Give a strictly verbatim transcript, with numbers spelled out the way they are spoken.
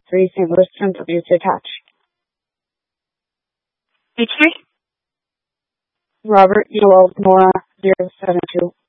three, Saint Louis, and please attach. H three? Robert, Joel, Nora, zero seven two.